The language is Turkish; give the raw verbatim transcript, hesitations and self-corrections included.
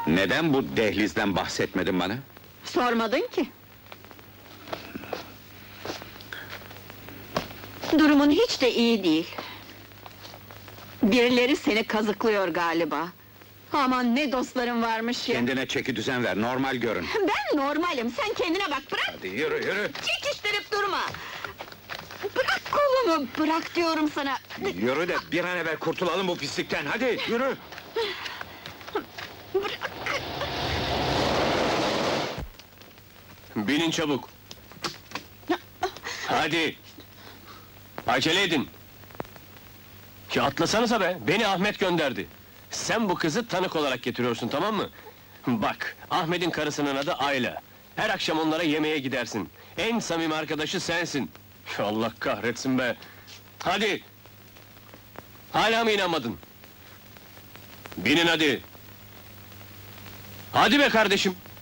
Neden bu dehlizden bahsetmedin bana? Sormadın ki. Durumun hiç de iyi değil. Birileri seni kazıklıyor galiba. Aman ne dostların varmış ya! Kendine çeki düzen ver, normal görün. Ben normalim, sen kendine bak, bırak! Hadi yürü, yürü! Çekiştirip durma! Bırak kolumu, bırak diyorum sana! Yürü de bir an evvel kurtulalım bu pislikten, hadi yürü! Binin çabuk! Hadi! Acele edin! Ya atlasanıza be, beni Ahmet gönderdi. Sen bu kızı tanık olarak getiriyorsun, tamam mı? Bak, Ahmet'in karısının adı Ayla. Her akşam onlara yemeğe gidersin. En samimi arkadaşı sensin. Allah kahretsin be! Hadi! Hala mı inanmadın? Binin hadi! Hadi be kardeşim!